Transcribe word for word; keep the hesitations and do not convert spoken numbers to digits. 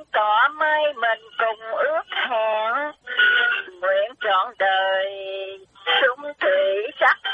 cỏ mây mình cùng ước hẹn, nguyện trọn đời sung thủy sắc